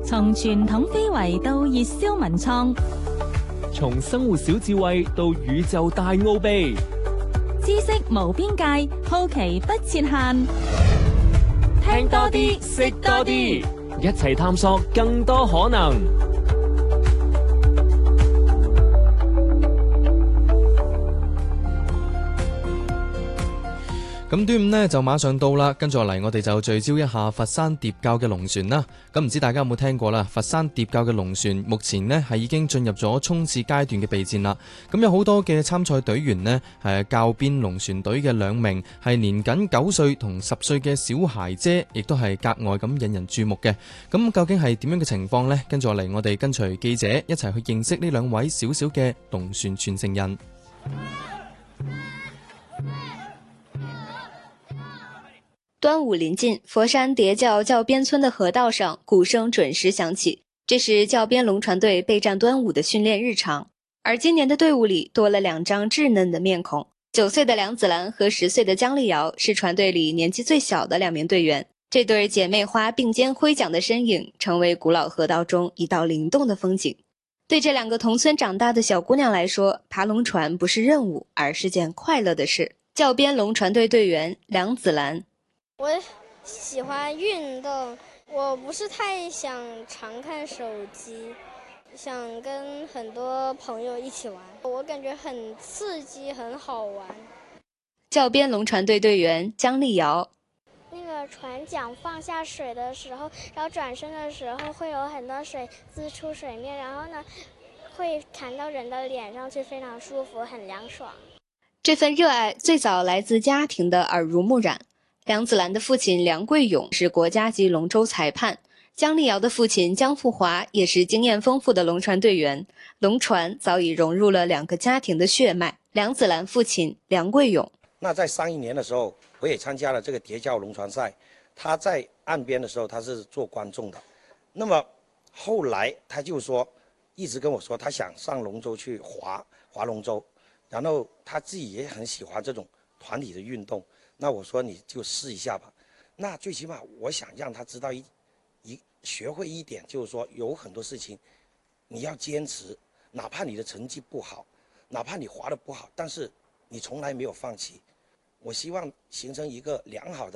從傳統非遺到熱銷文創， 從生活小智慧到宇宙大奧秘， 知識無邊界，好奇不設限。 聽多啲，識多啲，一齊探索更多可能。 咁端午呢就馬上到啦，跟住落嚟我哋就聚焦一下佛山疊滘嘅龍船啦。咁唔知大家有冇聽過啦？佛山疊滘嘅龍船目前呢係已經進入咗衝刺階段嘅備戰啦。咁有好多嘅參賽隊員呢係滘邊龍船隊嘅2名係年僅9歲同10歲嘅小孩姐，亦都係格外咁引人注目嘅。咁究竟係點樣嘅情況呢？跟住落嚟我哋跟隨記者一齊去認識呢2位小小嘅龍船傳承人。 端午臨近，佛山疊滘滘邊村的河道上，鼓聲準時響起，這是滘邊龍船隊備戰端午的訓練日常。而今年的隊伍裡多了2張稚嫩的面孔，9歲的梁子蘭和10歲的姜麗瑤是船隊裡年紀最小的2名隊員。這對姐妹花並肩揮槳的身影，成為古老河道中一道靈動的風景。對這2個同村長大的小姑娘來說，爬龍船不是任務，而是件快樂的事。滘邊龍船隊隊員梁子蘭。 我喜歡運動，我不是太想常看手機，想跟很多朋友一起玩，我感覺很刺激，很好玩。 滘邊龍船隊隊員姜麗瑤， 那個船槳放下水的時候，然後轉身的時候會有很多水滋出水面，然後呢會彈到人的臉上去，非常舒服，很涼爽。 這份熱愛最早來自家庭的耳濡目染。梁子蘭的父親梁桂勇是國家級龍舟裁判，姜麗瑤的父親姜富華也是經驗豐富的龍船隊員。龍船早已融入了2個家庭的血脈。梁子蘭父親梁桂勇， 那在上一年的時候，我也參加了這個疊滘龍船賽。他在岸邊的時候，他是做觀眾的。那麼後來他就說，一直跟我說，他想上龍舟去划龍舟，然後他自己也很喜歡這種團體的運動。那我說你就試一下吧，那最起碼我想讓他知道學會一點，就是說有很多事情你要堅持，哪怕你的成績不好，哪怕你划得不好，但是你從來沒有放棄。我希望形成一個良好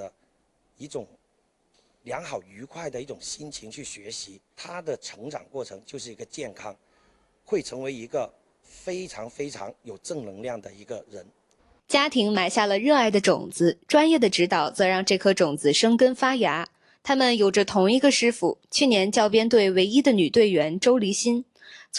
愉快的一種心情去學習，他的成長過程就是一個健康，會成為一個非常非常有正能量的一個人。 家庭埋下了熱愛的種子，專業的指導則讓這顆種子生根發芽。他們有着同一個師傅，去年滘邊隊唯一的女隊員周黎欣。